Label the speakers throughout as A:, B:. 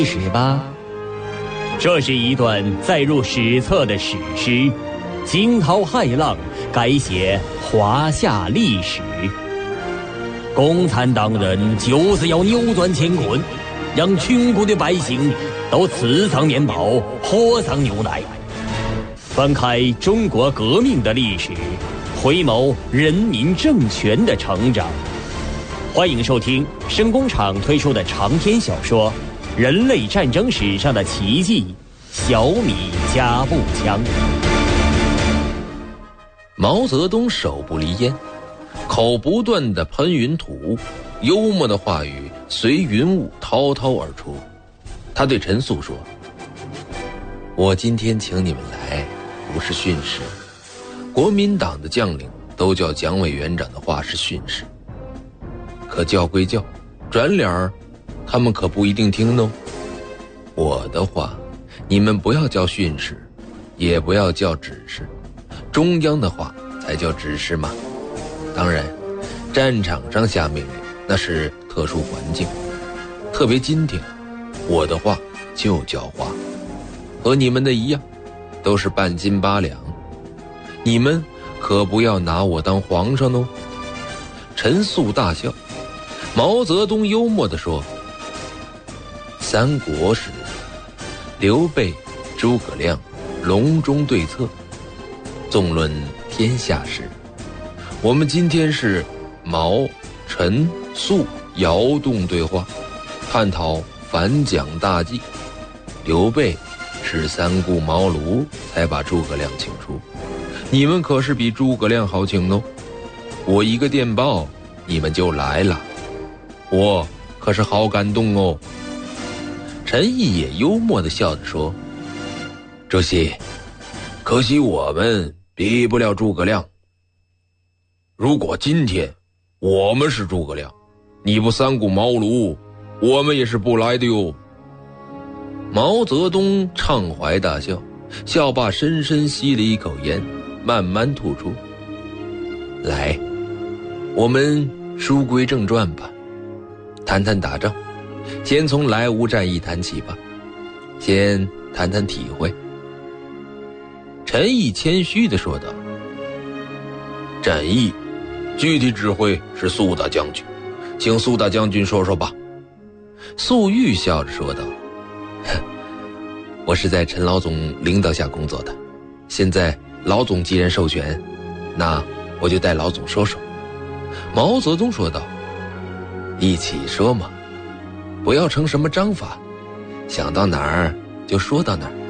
A: 史吧。这是一段载入史册的史诗，惊涛骇浪，改写华夏历史。共产党人就是要扭转乾坤，让穷苦的百姓都吃上面包，喝上牛奶。翻开中国革命的历史，回眸人民政权的成长。欢迎收听声工厂推出的长篇小说《人类战争史上的奇迹》，小米加步枪。
B: 毛泽东手不离烟，口不断地喷云吐雾，幽默的话语随云雾滔滔而出。他对陈粟说：我今天请你们来不是训示，国民党的将领都叫蒋委员长的话是训示，可叫归叫，转脸儿他们可不一定听懂。我的话你们不要叫训示，也不要叫指示，中央的话才叫指示嘛。当然战场上下命令那是特殊环境，特别今天我的话就叫话，和你们的一样，都是半斤八两，你们可不要拿我当皇上哦。陈粟大笑。毛泽东幽默地说：三国时刘备、诸葛亮隆中对策，纵论天下事。我们今天是毛、陈、粟窑洞对话，探讨反蒋大计。刘备是三顾茅庐才把诸葛亮请出，你们可是比诸葛亮好请哦。我一个电报你们就来了，我可是好感动哦。陈毅也幽默地笑着说：主席，可惜我们比不了诸葛亮。如果今天我们是诸葛亮，你不三顾茅庐，我们也是不来的哟。毛泽东畅怀大笑，笑罢深深吸了一口烟，慢慢吐出。来，我们书归正传吧，谈谈打仗。先从莱芜战役谈起吧，先谈谈体会。陈毅谦虚地说道：战役具体指挥是粟大将军，请粟大将军说说吧。粟裕笑着说道：我是在陈老总领导下工作的，现在老总既然授权，那我就带老总说说。毛泽东说道：一起说嘛，不要成什么章法，想到哪儿就说到哪儿。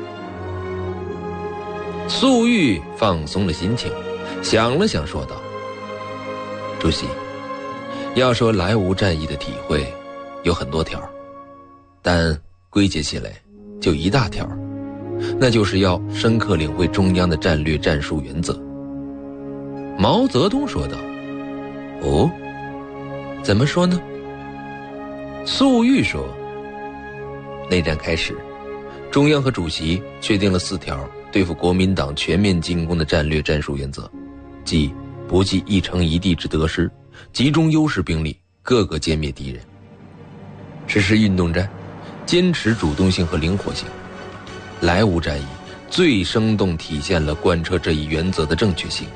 B: 粟裕放松了心情，想了想说道：主席，要说莱芜战役的体会有很多条，但归结起来就一大条，那就是要深刻领会中央的战略战术原则。毛泽东说道：哦，怎么说呢？粟裕说：内战开始，中央和主席确定了4条对付国民党全面进攻的战略战术原则，即不计一城一地之得失，集中优势兵力，各个歼灭敌人，实施运动战，坚持主动性和灵活性。莱芜战役最生动体现了贯彻这一原则的正确性。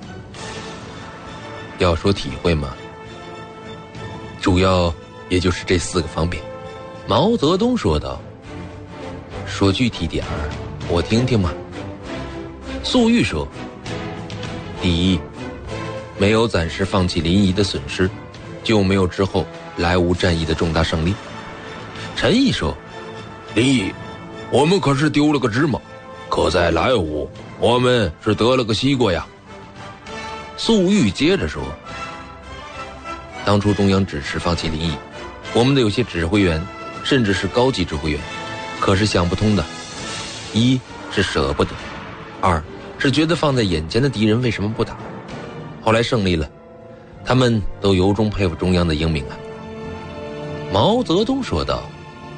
B: 要说体会嘛，主要也就是这4个方面。毛泽东说道：说具体点儿，我听听嘛。粟裕说：第一，没有暂时放弃临沂的损失，就没有之后莱芜战役的重大胜利。陈毅说：临沂我们可是丢了个芝麻，可在莱芜我们是得了个西瓜呀。粟裕接着说：当初中央指示放弃临沂，我们的有些指挥员甚至是高级指挥员可是想不通的，一是舍不得，二是觉得放在眼前的敌人为什么不打，后来胜利了，他们都由衷佩服中央的英明啊。毛泽东说道：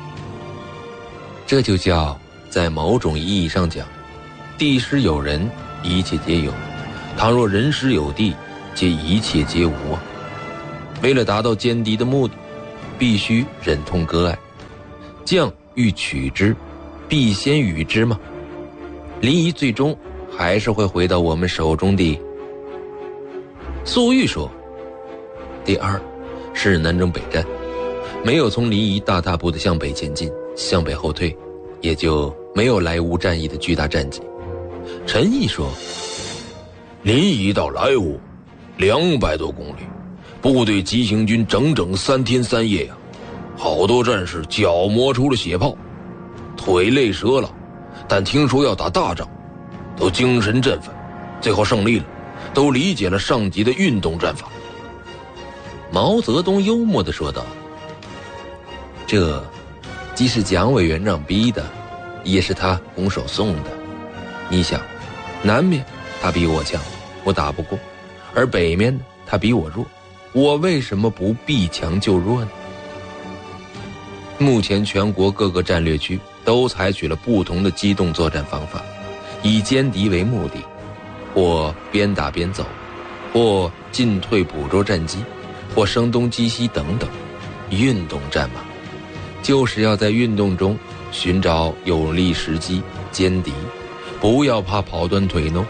B: 这就叫在某种意义上讲，地失有人，一切皆有；倘若人失有地，皆一切皆无啊。为了达到歼敌的目的，必须忍痛割爱，将欲取之，必先予之吗？临沂最终还是会回到我们手中的。粟裕说，第二是南征北战，没有从临沂大踏步的向北前进，向北后退，也就没有莱芜战役的巨大战绩。陈毅说，
C: 临沂到莱芜200多公里，部队急行军整整3天3夜呀，好多战士脚磨出了血泡，腿累折了，但听说要打大仗，都精神振奋，最后胜利了，都理解了上级的运动战法。
B: 毛泽东幽默地说道，这既是蒋委员长逼的，也是他拱手送的。你想，南面他比我强，我打不过，而北面呢，他比我弱，我为什么不避强就弱呢？目前全国各个战略区都采取了不同的机动作战方法，以歼敌为目的，或边打边走，或进退捕捉战机，或声东击西等等。运动战嘛，就是要在运动中寻找有利时机歼敌，不要怕跑断腿喏。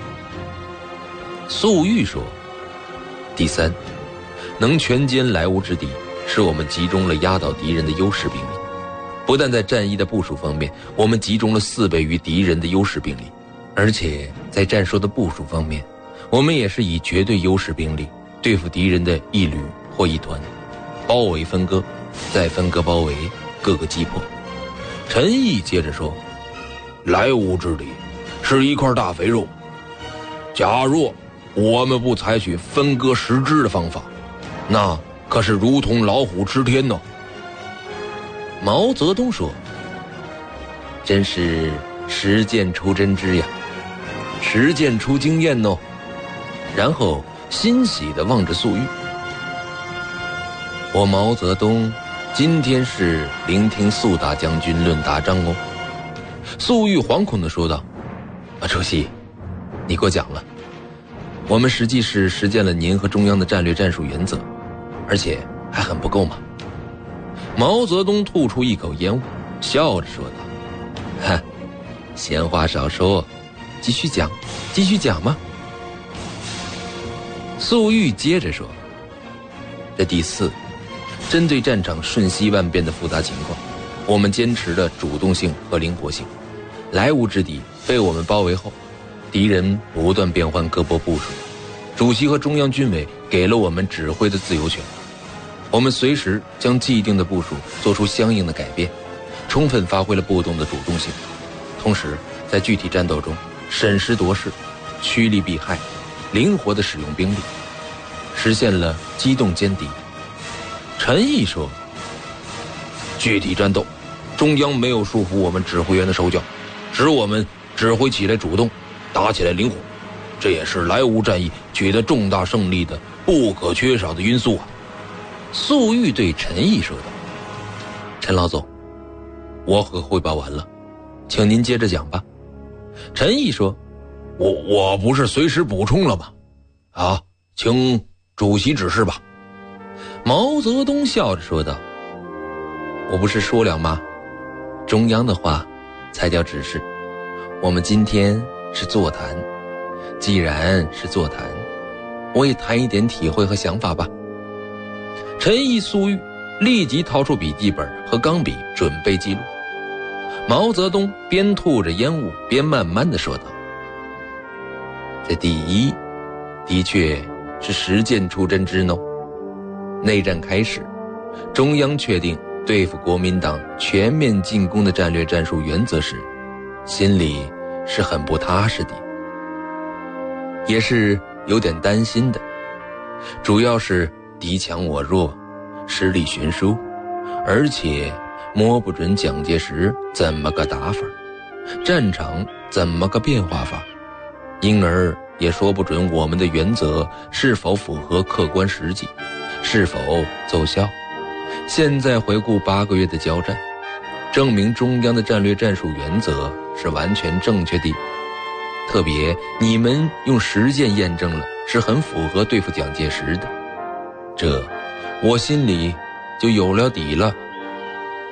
B: 粟裕说，第三，能全歼莱芜之敌，是我们集中了压倒敌人的优势兵力。不但在战役的部署方面，我们集中了4倍于敌人的优势兵力，而且在战术的部署方面，我们也是以绝对优势兵力对付敌人的一旅或一团，包围分割，再分割包围，各个击破。陈毅接着说，
C: 莱芜之敌是一块大肥肉，假若我们不采取分割食之的方法，那可是如同老虎吃天呢。
B: 毛泽东说，真是实践出真知呀，实践出经验哦。然后欣喜地望着粟裕，我毛泽东今天是聆听粟大将军论大章哦。粟裕惶恐地说道，主席，你给我讲了，我们实际是实践了您和中央的战略战术原则，而且还很不够嘛。毛泽东吐出一口烟雾，笑着说道，哈，闲话少说，继续讲，继续讲嘛。粟裕接着说，这第四，针对战场瞬息万变的复杂情况，我们坚持了主动性和灵活性。莱芜之敌被我们包围后，敌人不断变换各波部署，主席和中央军委给了我们指挥的自由权，我们随时将既定的部署做出相应的改变，充分发挥了部动的主动性，同时在具体战斗中审时度势，趋利避害，灵活地使用兵力，实现了机动歼敌。陈毅说，
C: 具体战斗，中央没有束缚我们指挥员的手脚，使我们指挥起来主动，打起来灵活，这也是莱芜战役取得重大胜利的不可缺少的因素啊。
B: 粟裕对陈毅说道，陈老总，我可汇报完了，请您接着讲吧。陈毅说，
C: 我不是随时补充了吗？啊，请主席指示吧。
B: 毛泽东笑着说道，我不是说了吗？中央的话才叫指示，我们今天是座谈，既然是座谈，我也谈一点体会和想法吧。陈毅、粟裕立即掏出笔记本和钢笔准备记录。毛泽东边吐着烟雾边慢慢地说道，这第一，的确是实践出真知呢。内战开始，中央确定对付国民党全面进攻的战略战术原则时，心里是很不踏实的，也是有点担心的，主要是敌强我弱，实力悬殊，而且摸不准蒋介石怎么个打法，战场怎么个变化法，因而也说不准我们的原则是否符合客观实际，是否奏效。现在回顾8个月的交战，证明中央的战略战术原则是完全正确的，特别你们用实践验证了是很符合对付蒋介石的，这我心里就有了底了。